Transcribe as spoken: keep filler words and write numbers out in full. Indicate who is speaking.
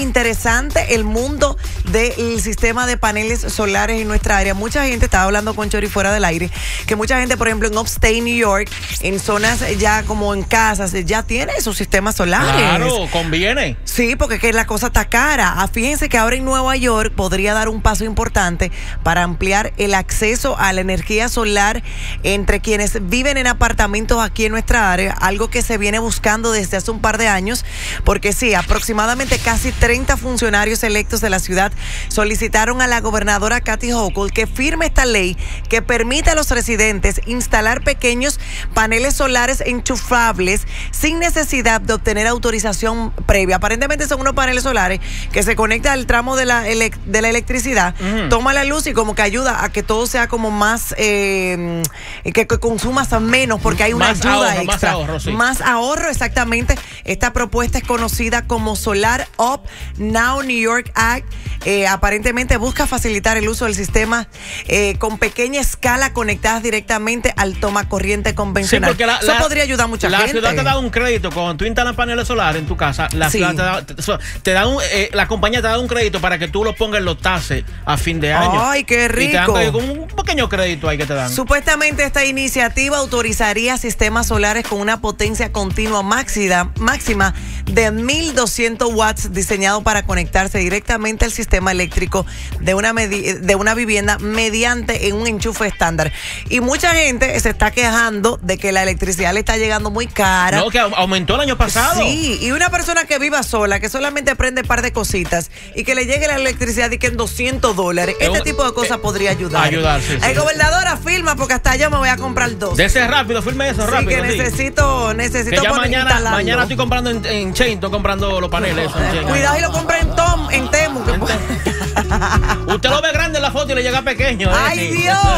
Speaker 1: interesante el mundo del sistema de paneles solares en nuestra área. Mucha gente, estaba hablando con Chori fuera del aire, que mucha gente, por ejemplo, en Upstate New York, en zonas ya como en casas, ya tiene sus sistemas solares.
Speaker 2: Claro, conviene.
Speaker 1: Sí, porque es que la cosa está cara. Ah, fíjense que ahora en Nueva York podría dar un paso importante para ampliar el acceso a la energía solar entre quienes viven en apartamentos aquí en nuestra área, algo que se viene buscando desde hace un par de años, porque sí, aproximadamente casi treinta funcionarios electos de la ciudad solicitaron a la gobernadora Kathy Hochul que firme esta ley que permite a los residentes instalar pequeños paneles solares enchufables sin necesidad de obtener autorización previa. Aparentemente son unos paneles solares que se conectan al tramo de la, ele de la electricidad, uh-huh. toma la luz y como que ayuda a que todo sea como más, eh, que, que consumas menos porque hay una
Speaker 2: más
Speaker 1: ayuda
Speaker 2: ahorro,
Speaker 1: extra.
Speaker 2: Más ahorro, sí.
Speaker 1: Más ahorro, exactamente. Esta propuesta es conocida como Solar Up Now New York Act. Eh, aparentemente busca facilitar el uso del sistema eh, con pequeña escala conectadas directamente al toma corriente convencional.
Speaker 2: Sí, la,
Speaker 1: Eso
Speaker 2: la,
Speaker 1: podría ayudar a mucha
Speaker 2: la
Speaker 1: gente.
Speaker 2: La ciudad te da un crédito cuando tú instalas paneles solares en tu casa. La
Speaker 1: sí.
Speaker 2: ciudad te da, te, te da un, eh, la compañía te da un crédito para que tú lo pongas en los taxes a fin de año.
Speaker 1: Ay, qué rico.
Speaker 2: Y te dan un pequeño crédito ahí que te dan.
Speaker 1: Supuestamente esta iniciativa autorizaría sistemas solares con una potencia continua máxima, máxima de mil doscientos watts diseñado para conectarse directamente al sistema eléctrico de una, de una vivienda mediante un enchufe estándar. Y mucha gente se está quejando de que la electricidad le está llegando muy cara.
Speaker 2: No, que aumentó el año pasado.
Speaker 1: Sí, y una persona que viva sola, que solamente prende un par de cositas y que le llegue la electricidad y que en doscientos dólares, este un, tipo de cosas eh, podría ayudar.
Speaker 2: Ayudar, sí,
Speaker 1: El
Speaker 2: sí.
Speaker 1: gobernadora firma porque hasta yo me voy a comprar dos.
Speaker 2: De ese rápido, firme eso,
Speaker 1: sí,
Speaker 2: rápido.
Speaker 1: Que
Speaker 2: sí.
Speaker 1: necesito, necesito
Speaker 2: que ya
Speaker 1: poner
Speaker 2: mañana, mañana estoy comprando en, en Chain, estoy comprando los paneles.
Speaker 1: No, eh, cuidado y lo compré en Tom, en Temu. Que
Speaker 2: Usted lo ve grande en la foto y le llega pequeño. ¿eh?
Speaker 1: ¡Ay, Dios!